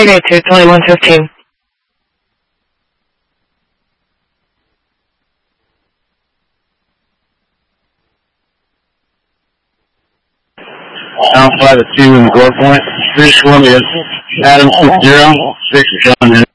to 2115. Alpha 2 in the 4 point. British Columbia, Adam 60, 6 is coming in.